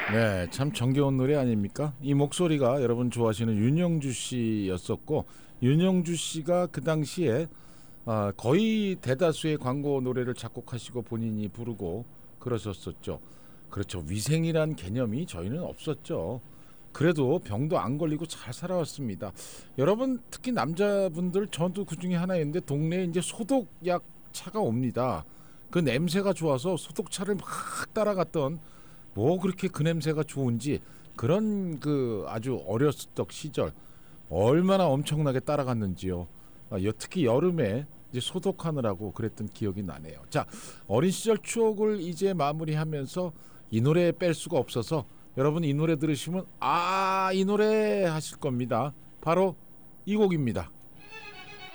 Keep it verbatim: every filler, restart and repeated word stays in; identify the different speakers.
Speaker 1: 네, 참 정겨운 노래 아닙니까? 이 목소리가 여러분 좋아하시는 윤영주 씨였었고, 윤영주 씨가 그 당시에 아, 거의 대다수의 광고 노래를 작곡하시고 본인이 부르고 그러셨었죠. 그렇죠. 위생이란 개념이 저희는 없었죠. 그래도 병도 안 걸리고 잘 살아왔습니다. 여러분 특히 남자분들 저도 그 중에 하나였는데 동네에 이제 소독약 차가 옵니다. 그 냄새가 좋아서 소독차를 막 따라갔던 뭐 그렇게 그 냄새가 좋은지 그런 그 아주 어렸을 시절 얼마나 엄청나게 따라갔는지요. 아, 여- 특히 여름에 이제 소독하느라고 그랬던 기억이 나네요. 자, 어린 시절 추억을 이제 마무리하면서 이 노래 뺄 수가 없어서 여러분 이 노래 들으시면 아, 이 노래 하실 겁니다. 바로 이 곡입니다.